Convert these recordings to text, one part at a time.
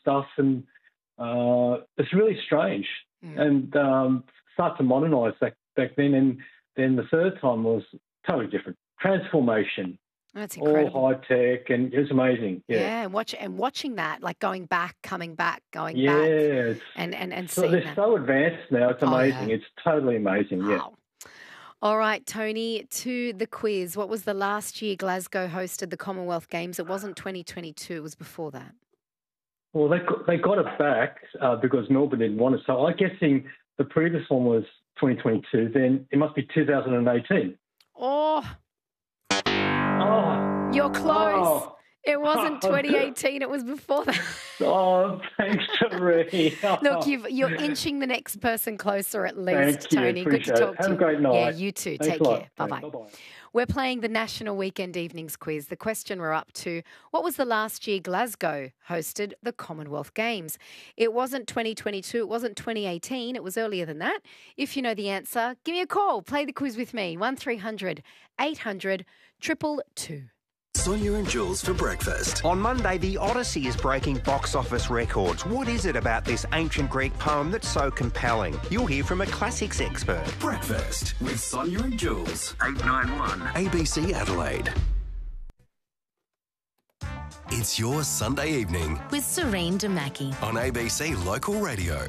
stuff, and it's really strange. And start to modernise back then, and then the third time was totally different. Transformation. That's incredible. All high tech, and it was amazing. Yeah, and watching that, like going back, coming back, going back. And so seeing they're that. so advanced now. It's amazing. It's totally amazing. Wow. All right, Tony, to the quiz. What was the last year Glasgow hosted the Commonwealth Games? It wasn't 2022. It was before that. Well, they got it back because Melbourne didn't want it. So I'm guessing the previous one was 2022. Then it must be 2018. Oh. You're close. Oh. It wasn't 2018. It was before that. Oh, thanks, Marie. Look, you're inching the next person closer at least, Tony. Good to talk to you. Have a great night. Yeah, you too. Thanks Take care. Bye-bye. We're playing the National Weekend Evenings Quiz. The question we're up to, what was the last year Glasgow hosted the Commonwealth Games? It wasn't 2022. It wasn't 2018. It was earlier than that. If you know the answer, give me a call. Play the quiz with me. 1300 800 222. Sonia and Jules for breakfast. On Monday, the Odyssey is breaking box office records. What is it about this ancient Greek poem that's so compelling? You'll hear from a classics expert. Breakfast with Sonia and Jules. 891 ABC Adelaide. It's your Sunday evening with Serene Damaki on ABC Local Radio.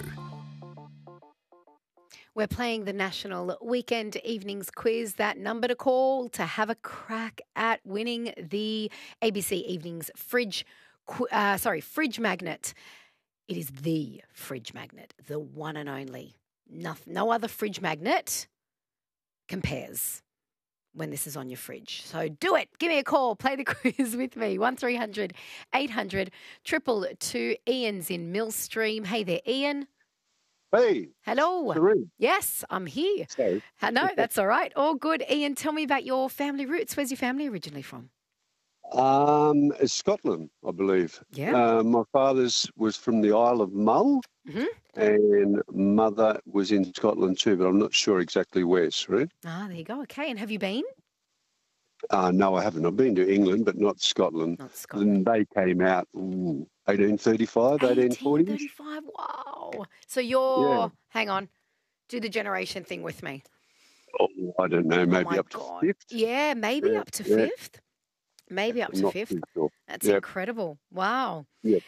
We're playing the National Weekend Evenings Quiz. That number to call to have a crack at winning the ABC Evenings fridge magnet. It is the fridge magnet, the one and only. No other fridge magnet compares when this is on your fridge. So do it. Give me a call. Play the quiz with me. 1300 800 222. Ian's in Millstream. Hey there, Ian. Hey. Hello. Serene. Yes, I'm here. Sorry. No, that's all right. All good. Ian, tell me about your family roots. Where's your family originally from? It's Scotland, I believe. Yeah. My father's was from the Isle of Mull, and mother was in Scotland too, but I'm not sure exactly where, Serene. Ah, there you go. Okay. And have you been? No, I haven't. I've been to England, but not Scotland. Not Scotland. And they came out 1835, 1840. 1835, wow. So you're, hang on, do the generation thing with me. Oh, I don't know, maybe up to fifth. Yeah, maybe up to fifth. Maybe up to fifth. Sure. That's incredible. Wow. Yeah.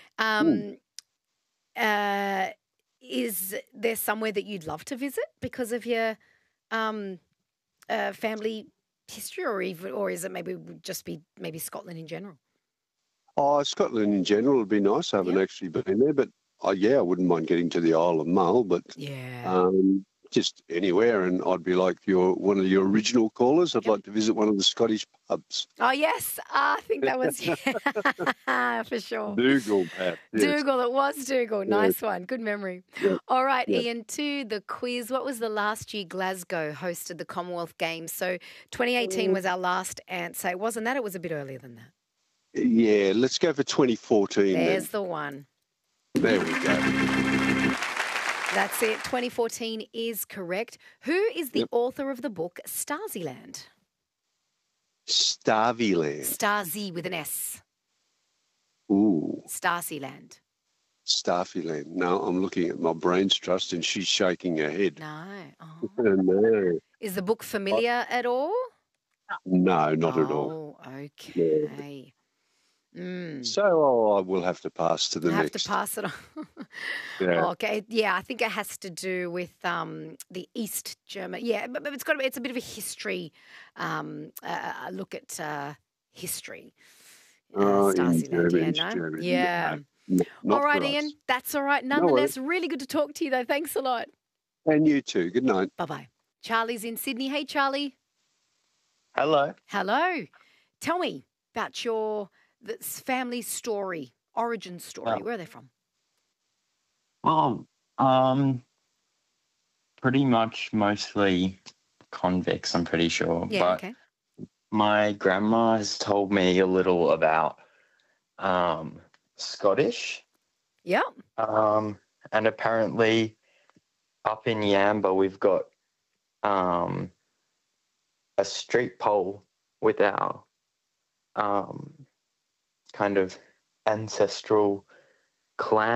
Is there somewhere that you'd love to visit because of your family history, or is it maybe just be Scotland in general? Oh, Scotland in general would be nice. I haven't actually been there, but I wouldn't mind getting to the Isle of Mull, but just anywhere. And I'd be like one of your original callers. I'd like to visit one of the Scottish pubs. Oh, yes. I think that was for sure. Dougal, Pat. Yes. Dougal, it was Dougal. Nice one. Good memory. Yeah. All right, Ian, to the quiz. What was the last year Glasgow hosted the Commonwealth Games? So 2018 was our last answer. It wasn't that. It was a bit earlier than that. Yeah, let's go for 2014. There's the one. There we go. That's it. 2014 is correct. Who is the author of the book Stasiland? Stasiland. Stasi with an S. Ooh. Stasiland. Stasiland. No, I'm looking at my brain's trust and she's shaking her head. No. Oh. No. Is the book familiar at all? No, not at all. Oh, okay. So I will have to pass to the next. Have to pass it on. Yeah. Okay. Yeah, I think it has to do with the East German. Yeah, but it's a bit of a history. Look at history. Germany. Yeah. Not all right, for us. Ian. That's all right. Nonetheless, really good to talk to you, though. Thanks a lot. And you too. Good night. Bye-bye. Charlie's in Sydney. Hey, Charlie. Hello. Hello. Tell me about your family story, origin story. Where are they from? Well, pretty much mostly convicts, I'm pretty sure. Yeah, but okay. My grandma has told me a little about Scottish. Yep. And apparently up in Yamba we've got a street pole with our kind of ancestral clan